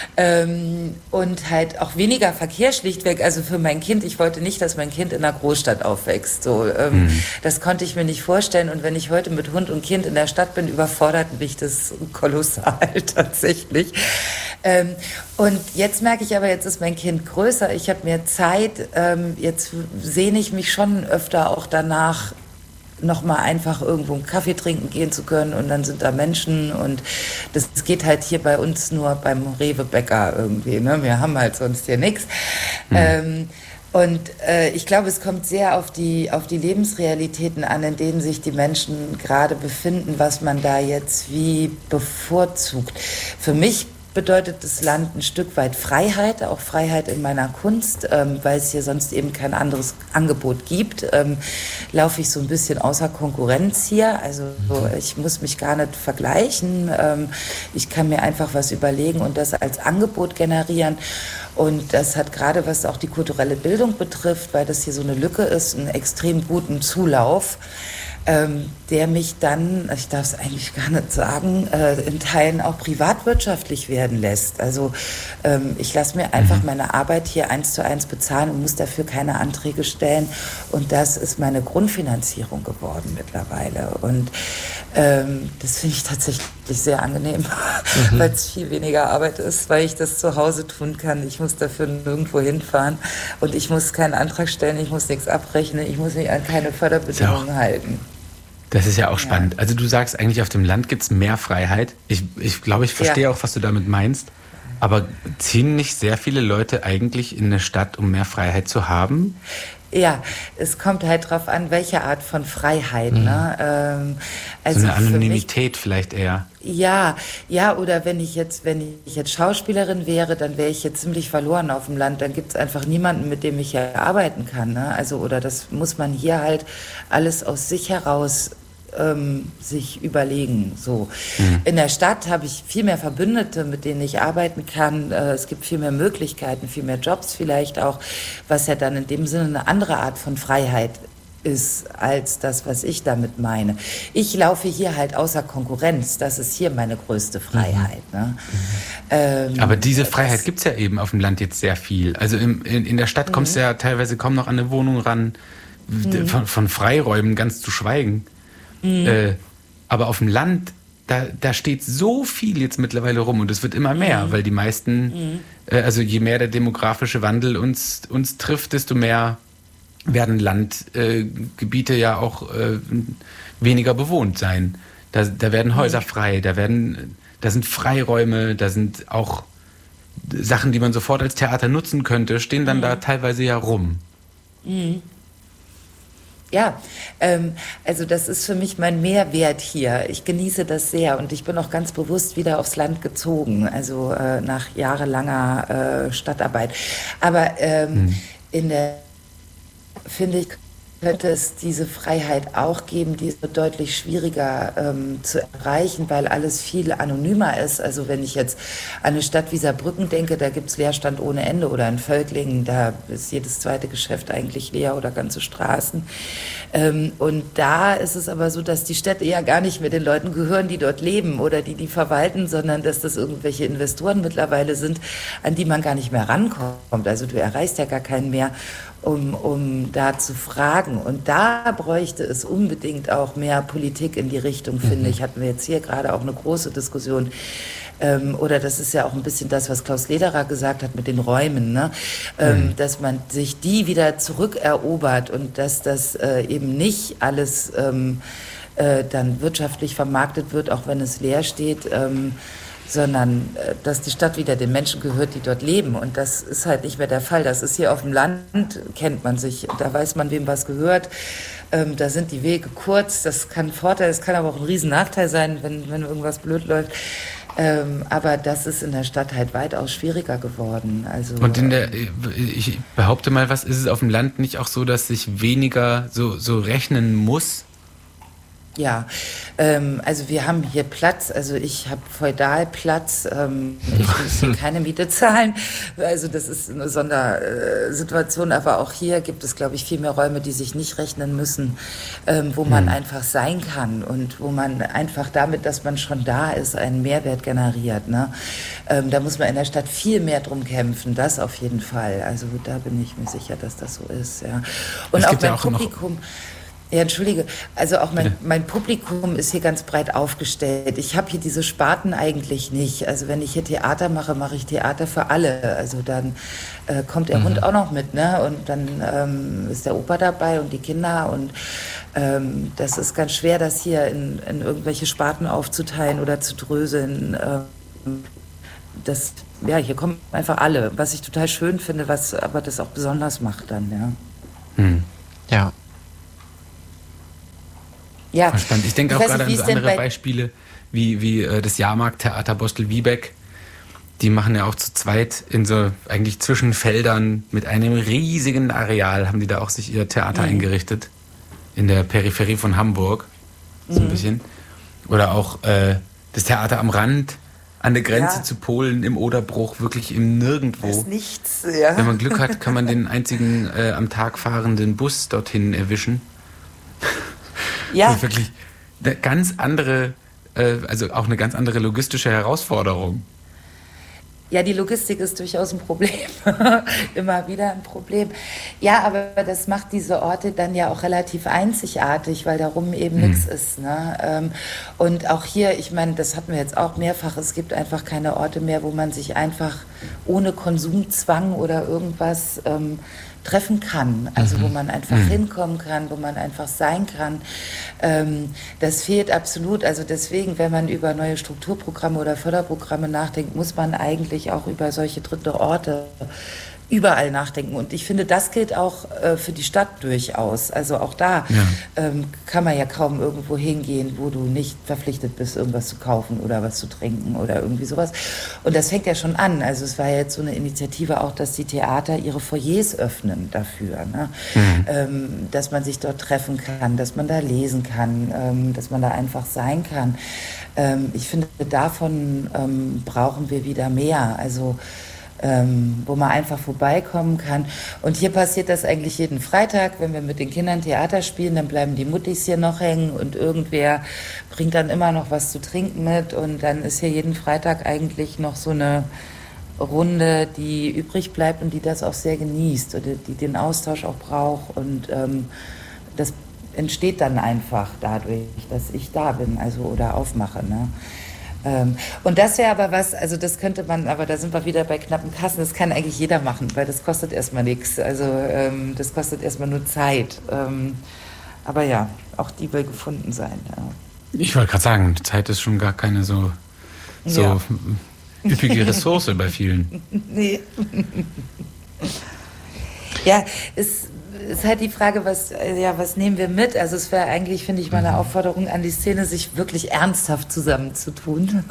ähm, und halt auch weniger Verkehr schlichtweg. Also für mein Kind, ich wollte nicht, dass mein Kind in einer Großstadt aufwächst. So, ähm, Mhm. Das konnte ich mir nicht vorstellen. Und wenn ich heute mit Hund und Kind in der Stadt bin, überfordert mich das kolossal tatsächlich. Ähm, und jetzt merke ich aber, jetzt ist mein Kind größer, ich habe mehr Zeit, ähm, jetzt sehne ich mich schon öfter auch danach, noch mal einfach irgendwo einen Kaffee trinken gehen zu können und dann sind da Menschen und das geht halt hier bei uns nur beim Rewe-Bäcker irgendwie, ne? Wir haben halt sonst hier nichts. Mhm. Ähm, und äh, ich glaube, es kommt sehr auf die, auf die Lebensrealitäten an, in denen sich die Menschen gerade befinden, was man da jetzt wie bevorzugt. Für mich bedeutet das Land ein Stück weit Freiheit, auch Freiheit in meiner Kunst, ähm, weil es hier sonst eben kein anderes Angebot gibt. Ähm, laufe ich so ein bisschen außer Konkurrenz hier. Also so, ich muss mich gar nicht vergleichen. Ähm, ich kann mir einfach was überlegen und das als Angebot generieren. Und das hat gerade, was auch die kulturelle Bildung betrifft, weil das hier so eine Lücke ist, einen extrem guten Zulauf. Ähm, der mich dann, ich darf es eigentlich gar nicht sagen, äh, in Teilen auch privatwirtschaftlich werden lässt. Also ähm, ich lasse mir einfach meine Arbeit hier eins zu eins bezahlen und muss dafür keine Anträge stellen. Und das ist meine Grundfinanzierung geworden mittlerweile. Und ähm, das finde ich tatsächlich sehr angenehm, mhm. weil es viel weniger Arbeit ist, weil ich das zu Hause tun kann. Ich muss dafür nirgendwo hinfahren und ich muss keinen Antrag stellen, ich muss nichts abrechnen, ich muss mich an keine Förderbedingungen ja. halten. Das ist ja auch spannend. Ja. Also du sagst eigentlich, auf dem Land gibt es mehr Freiheit. Ich, ich glaube, ich verstehe ja auch, was du damit meinst. Aber ziehen nicht sehr viele Leute eigentlich in eine Stadt, um mehr Freiheit zu haben? Ja, es kommt halt drauf an, welche Art von Freiheit. Mhm. Ne? Ähm, also so eine Anonymität mich, vielleicht eher. Ja, ja, oder wenn ich jetzt, wenn ich jetzt Schauspielerin wäre, dann wäre ich jetzt ziemlich verloren auf dem Land. Dann gibt es einfach niemanden, mit dem ich hier arbeiten kann. Ne? Also, oder das muss man hier halt alles aus sich heraus ähm, sich überlegen. So. Mhm. In der Stadt habe ich viel mehr Verbündete, mit denen ich arbeiten kann. Äh, es gibt viel mehr Möglichkeiten, viel mehr Jobs vielleicht auch, was ja dann in dem Sinne eine andere Art von Freiheit ist als das, was ich damit meine. Ich laufe hier halt außer Konkurrenz. Das ist hier meine größte Freiheit. Mhm. Ne? Mhm. Ähm, Aber diese Freiheit gibt es ja eben auf dem Land jetzt sehr viel. Also im, in, in der Stadt mhm. kommst du ja teilweise kaum noch an eine Wohnung ran, mhm. von, von Freiräumen ganz zu schweigen. Mhm. Äh, aber auf dem Land, da, da steht so viel jetzt mittlerweile rum und es wird immer mehr, mhm. weil die meisten, mhm. äh, also je mehr der demografische Wandel uns, uns trifft, desto mehr werden Landgebiete äh, ja auch äh, weniger bewohnt sein. Da, da werden Häuser frei, da werden, da sind Freiräume, da sind auch Sachen, die man sofort als Theater nutzen könnte, stehen dann mhm. da teilweise ja rum. Mhm. Ja, ähm, also das ist für mich mein Mehrwert hier. Ich genieße das sehr und ich bin auch ganz bewusst wieder aufs Land gezogen, also äh, nach jahrelanger äh, Stadtarbeit. Aber ähm, mhm. in der, finde ich, könnte es diese Freiheit auch geben, die ist deutlich schwieriger ähm, zu erreichen, weil alles viel anonymer ist. Also wenn ich jetzt an eine Stadt wie Saarbrücken denke, da gibt es Leerstand ohne Ende, oder in Völklingen, da ist jedes zweite Geschäft eigentlich leer oder ganze Straßen. Ähm, und da ist es aber so, dass die Städte ja gar nicht mehr den Leuten gehören, die dort leben oder die die verwalten, sondern dass das irgendwelche Investoren mittlerweile sind, an die man gar nicht mehr rankommt. Also du erreichst ja gar keinen mehr, um, um da zu fragen. Und da bräuchte es unbedingt auch mehr Politik in die Richtung, finde ich. Hatten wir jetzt hier gerade auch eine große Diskussion. Ähm, oder das ist ja auch ein bisschen das, was Klaus Lederer gesagt hat mit den Räumen, ne? Ähm, mhm. dass man sich die wieder zurückerobert und dass das äh, eben nicht alles ähm, äh, dann wirtschaftlich vermarktet wird, auch wenn es leer steht, ähm, sondern äh, dass die Stadt wieder den Menschen gehört, die dort leben. Und das ist halt nicht mehr der Fall. Das ist hier auf dem Land, kennt man sich, da weiß man, wem was gehört. Ähm, da sind die Wege kurz, das kann ein Vorteil, es kann aber auch ein riesen Nachteil sein, wenn, wenn irgendwas blöd läuft. Ähm, aber das ist in der Stadt halt weitaus schwieriger geworden. Also, und in der, ich behaupte mal, was ist es auf dem Land nicht auch so, dass sich weniger so, so rechnen muss? Ja, ähm, also wir haben hier Platz, also ich habe Feudalplatz, ähm, ich muss hier keine Miete zahlen, also das ist eine Sondersituation, aber auch hier gibt es, glaube ich, viel mehr Räume, die sich nicht rechnen müssen, ähm, wo man hm. einfach sein kann und wo man einfach damit, dass man schon da ist, einen Mehrwert generiert. Ne? Ähm, da muss man in der Stadt viel mehr drum kämpfen, das auf jeden Fall, also da bin ich mir sicher, dass das so ist. Ja. Und auch mein ja auch Publikum... Ja, entschuldige, also auch mein, mein Publikum ist hier ganz breit aufgestellt. Ich habe hier diese Sparten eigentlich nicht. Also wenn ich hier Theater mache, mache ich Theater für alle. Also dann äh, kommt der mhm. Hund auch noch mit, ne? Und dann ähm, ist der Opa dabei und die Kinder. Und ähm, das ist ganz schwer, das hier in, in irgendwelche Sparten aufzuteilen oder zu dröseln. Ähm, das, ja, hier kommen einfach alle. Was ich total schön finde, was aber das auch besonders macht dann, ja. Mhm. Ja. Ja. Spannend. Ich denke auch gerade an so andere Beispiele wie, wie äh, das Jahrmarkttheater Bostel-Wiebeck. Die machen ja auch zu zweit in so eigentlich zwischen Feldern mit einem riesigen Areal, haben die da auch sich ihr Theater mhm. eingerichtet. In der Peripherie von Hamburg. So ein mhm. bisschen. Oder auch äh, das Theater am Rand an der Grenze ja. zu Polen im Oderbruch, wirklich im Nirgendwo. Das ist nichts, ja. Wenn man Glück hat, kann man den einzigen äh, am Tag fahrenden Bus dorthin erwischen. Ja. Das ist wirklich eine ganz andere, äh, also auch eine ganz andere logistische Herausforderung. Ja, die Logistik ist durchaus ein Problem. Immer wieder ein Problem. Ja, aber das macht diese Orte dann ja auch relativ einzigartig, weil darum eben hm. nichts ist. Ne? Und auch hier, ich meine, das hatten wir jetzt auch mehrfach, es gibt einfach keine Orte mehr, wo man sich einfach ohne Konsumzwang oder irgendwas ähm, treffen kann, also Mhm. wo man einfach Mhm. hinkommen kann, wo man einfach sein kann. Ähm, das fehlt absolut. Also deswegen, wenn man über neue Strukturprogramme oder Förderprogramme nachdenkt, muss man eigentlich auch über solche dritte Orte überall nachdenken. Und ich finde, das gilt auch äh, für die Stadt durchaus. Also auch da Ja. ähm, kann man ja kaum irgendwo hingehen, wo du nicht verpflichtet bist, irgendwas zu kaufen oder was zu trinken oder irgendwie sowas. Und das fängt ja schon an. Also es war ja jetzt so eine Initiative auch, dass die Theater ihre Foyers öffnen dafür, ne? Mhm. ähm, dass man sich dort treffen kann, dass man da lesen kann, ähm, dass man da einfach sein kann. Ähm, ich finde, davon ähm, brauchen wir wieder mehr. Also Ähm, wo man einfach vorbeikommen kann. Und hier passiert das eigentlich jeden Freitag, wenn wir mit den Kindern Theater spielen, dann bleiben die Muttis hier noch hängen und irgendwer bringt dann immer noch was zu trinken mit und dann ist hier jeden Freitag eigentlich noch so eine Runde, die übrig bleibt und die das auch sehr genießt oder die den Austausch auch braucht und ähm, das entsteht dann einfach dadurch, dass ich da bin, also oder aufmache, ne? Ähm, und das wäre aber was, also das könnte man, aber da sind wir wieder bei knappen Kassen, das kann eigentlich jeder machen, weil das kostet erstmal nichts, also ähm, das kostet erstmal nur Zeit. Ähm, aber ja, auch die will gefunden sein. Ja. Ich wollte gerade sagen, Zeit ist schon gar keine so, so Ja. üppige Ressource bei vielen. Nee. Ja, es ist halt die Frage, was, äh, ja, was nehmen wir mit? Also es wäre eigentlich, finde ich, mal eine Aufforderung an die Szene, sich wirklich ernsthaft zusammenzutun.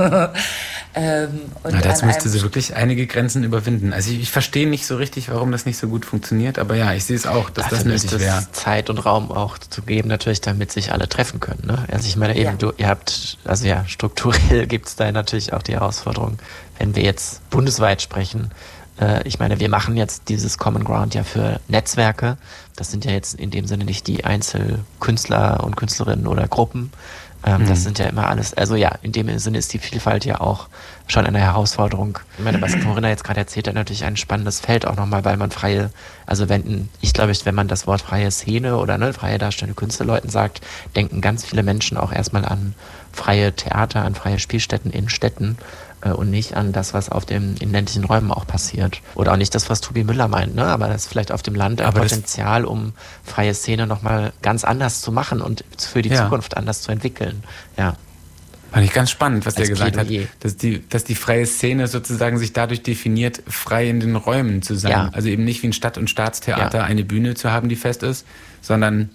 ähm, und Na, dazu an müsste einem- sie wirklich einige Grenzen überwinden. Also ich, ich verstehe nicht so richtig, warum das nicht so gut funktioniert, aber ja, ich sehe es auch, dass das Dafür nötig müsste wäre. es Zeit und Raum auch zu geben, natürlich, damit sich alle treffen können. Ne? Also ich meine eben, Ja. du, ihr habt, also ja, strukturell gibt es da natürlich auch die Herausforderung, wenn wir jetzt bundesweit sprechen. Äh, ich meine, wir machen jetzt dieses Common Ground ja für Netzwerke. Das sind ja jetzt in dem Sinne nicht die Einzelkünstler und Künstlerinnen oder Gruppen. Ähm, Mhm. Das sind ja immer alles, also ja, in dem Sinne ist die Vielfalt ja auch schon eine Herausforderung. Ich meine, was Corinna jetzt gerade erzählt hat, natürlich ein spannendes Feld auch nochmal, weil man freie, also wenn, ich glaube, wenn man das Wort freie Szene oder ne, freie darstellende Künstlerleuten sagt, denken ganz viele Menschen auch erstmal an freie Theater, an freie Spielstätten in Städten äh, und nicht an das, was auf dem, in ländlichen Räumen auch passiert. Oder auch nicht das, was Tobi Müller meint, ne? Aber das ist vielleicht auf dem Land ein Aber das- Potenzial, um freie Szene nochmal ganz anders zu machen und für die Ja. Zukunft anders zu entwickeln. Ja. Fand ich ganz spannend, was der Als gesagt Plädoyer. hat, dass die, dass die freie Szene sozusagen sich dadurch definiert, frei in den Räumen zu sein. Ja. Also eben nicht wie ein Stadt- und Staatstheater Ja. eine Bühne zu haben, die fest ist, sondern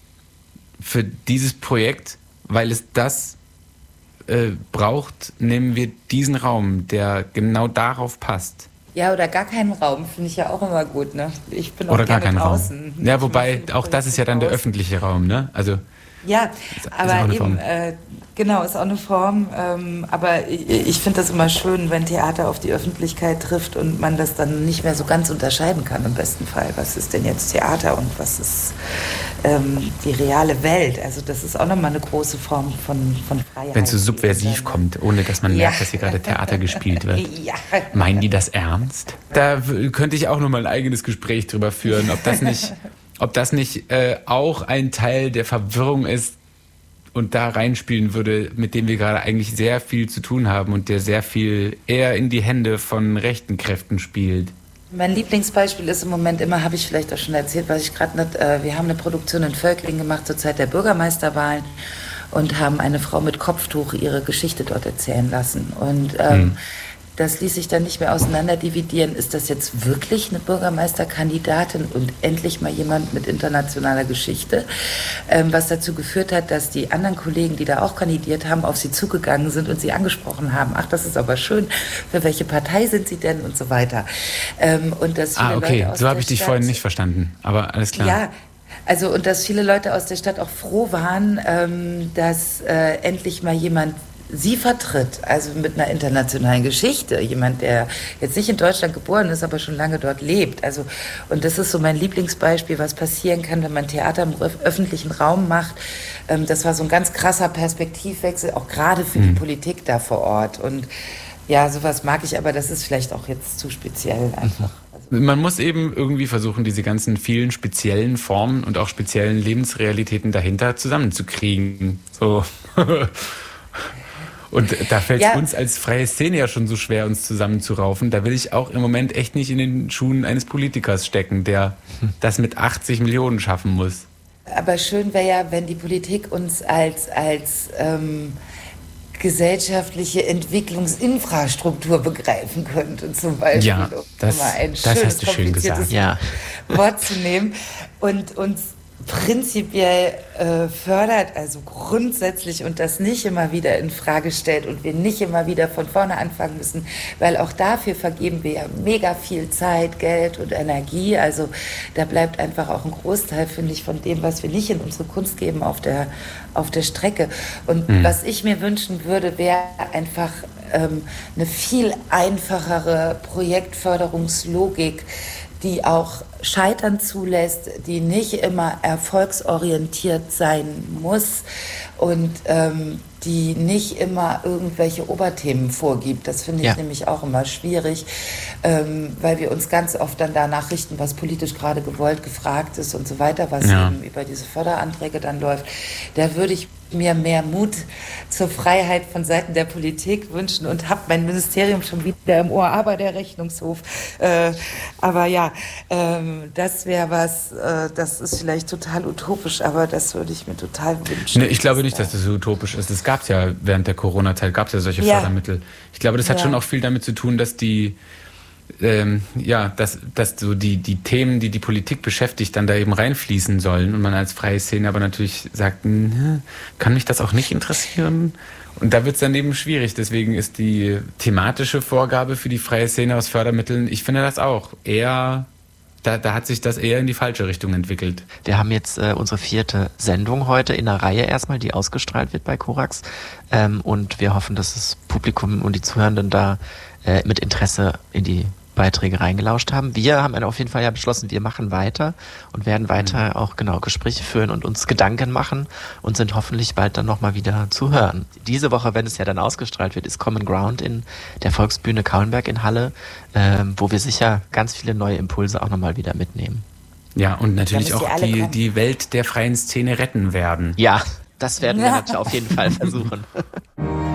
für dieses Projekt, weil es das äh, braucht, nehmen wir diesen Raum, der genau darauf passt. Ja, oder gar keinen Raum, finde ich ja auch immer gut, ne? Ich bin auch Oder gar gerne keinen draußen. Raum. Ja, wobei, Ich mache auch das ist ja dann der draußen. öffentliche Raum, ne? Also Ja, ist auch aber eine eben, Form. äh, genau, ist auch eine Form. Ähm, aber ich, ich finde das immer schön, wenn Theater auf die Öffentlichkeit trifft und man das dann nicht mehr so ganz unterscheiden kann im besten Fall. Was ist denn jetzt Theater und was ist ähm, die reale Welt? Also das ist auch nochmal eine große Form von, von Freiheit. wenn es so subversiv die- kommt, ohne dass man Ja. merkt, dass hier gerade Theater gespielt wird. Ja. Meinen die das ernst? Da w- könnte ich auch noch mal ein eigenes Gespräch drüber führen, ob das nicht, ob das nicht äh, auch ein Teil der Verwirrung ist und da reinspielen würde, mit dem wir gerade eigentlich sehr viel zu tun haben und der sehr viel eher in die Hände von rechten Kräften spielt. Mein Lieblingsbeispiel ist im Moment immer, habe ich vielleicht auch schon erzählt, was ich gerade nicht, äh, wir haben eine Produktion in Völkling gemacht zur Zeit der Bürgermeisterwahlen und haben eine Frau mit Kopftuch ihre Geschichte dort erzählen lassen. Und ähm, Hm. das ließ sich dann nicht mehr auseinanderdividieren. Ist das jetzt wirklich eine Bürgermeisterkandidatin und endlich mal jemand mit internationaler Geschichte? Ähm, was dazu geführt hat, dass die anderen Kollegen, die da auch kandidiert haben, auf sie zugegangen sind und sie angesprochen haben. Ach, das ist aber schön. Für welche Partei sind sie denn? Und so weiter. Ähm, und dass viele Ah, okay, Leute aus so habe der ich dich Stadt- vorhin nicht verstanden, aber alles klar. Ja, also und dass viele Leute aus der Stadt auch froh waren, ähm, dass äh, endlich mal jemand sie vertritt, also mit einer internationalen Geschichte, jemand, der jetzt nicht in Deutschland geboren ist, aber schon lange dort lebt. Also und das ist so mein Lieblingsbeispiel, was passieren kann, wenn man Theater im öf- öffentlichen Raum macht. Ähm, das war so ein ganz krasser Perspektivwechsel, auch gerade für die Politik da vor Ort. Und ja, sowas mag ich, aber das ist vielleicht auch jetzt zu speziell einfach. Man muss eben irgendwie versuchen, diese ganzen vielen speziellen Formen und auch speziellen Lebensrealitäten dahinter zusammenzukriegen. So. Und da fällt es Ja. uns als freie Szene ja schon so schwer, uns zusammenzuraufen. Da will ich auch im Moment echt nicht in den Schuhen eines Politikers stecken, der das mit achtzig Millionen schaffen muss. Aber schön wäre ja, wenn die Politik uns als, als ähm, gesellschaftliche Entwicklungsinfrastruktur begreifen könnte, zum Beispiel, Ja, um das- mal ein das schönes, hast du schön kompliziertes gesagt. Ja. Wort zu nehmen und uns prinzipiell äh, fördert, also grundsätzlich, und das nicht immer wieder in Frage stellt und wir nicht immer wieder von vorne anfangen müssen, weil auch dafür vergeben wir ja mega viel Zeit, Geld und Energie. Also da bleibt einfach auch ein Großteil, finde ich, von dem, was wir nicht in unsere Kunst geben, auf der, auf der Strecke. Und Mhm. was ich mir wünschen würde, wäre einfach ähm, eine viel einfachere Projektförderungslogik, die auch Scheitern zulässt, die nicht immer erfolgsorientiert sein muss und ähm, die nicht immer irgendwelche Oberthemen vorgibt. Das finde ich Ja. nämlich auch immer schwierig, ähm, weil wir uns ganz oft dann danach richten, was politisch gerade gewollt, gefragt ist und so weiter, was Ja. eben über diese Förderanträge dann läuft. Da würde ich mir mehr Mut zur Freiheit von Seiten der Politik wünschen und habe mein Ministerium schon wieder im Ohr, aber der Rechnungshof. Äh, aber ja, ähm, das wäre was, äh, das ist vielleicht total utopisch, aber das würde ich mir total wünschen. Nee, ich glaube nicht, dass das so utopisch ist. Es gab es ja während der Corona-Zeit, gab es ja solche Ja. Fördermittel. Ich glaube, das hat Ja. schon auch viel damit zu tun, dass die ähm, ja, dass, dass so die, die Themen, die die Politik beschäftigt, dann da eben reinfließen sollen und man als freie Szene aber natürlich sagt, hm, kann mich das auch nicht interessieren? Und da wird es dann eben schwierig. Deswegen ist die thematische Vorgabe für die freie Szene aus Fördermitteln, ich finde das auch eher, da, da hat sich das eher in die falsche Richtung entwickelt. Wir haben jetzt äh, unsere vierte Sendung heute in der Reihe erstmal, die ausgestrahlt wird bei Korax. Ähm, und wir hoffen, dass das Publikum und die Zuhörenden da äh, mit Interesse in die Beiträge reingelauscht haben. Wir haben auf jeden Fall ja beschlossen, wir machen weiter und werden weiter auch genau Gespräche führen und uns Gedanken machen und sind hoffentlich bald dann nochmal wieder zu hören. Diese Woche, wenn es ja dann ausgestrahlt wird, ist Common Ground in der Volksbühne Kauenberg in Halle, ähm, wo wir sicher ganz viele neue Impulse auch nochmal wieder mitnehmen. Ja, und natürlich Da müsst ihr auch alle die, kommen. die Welt der freien Szene retten werden. Ja, das werden wir Ja. natürlich auf jeden Fall versuchen.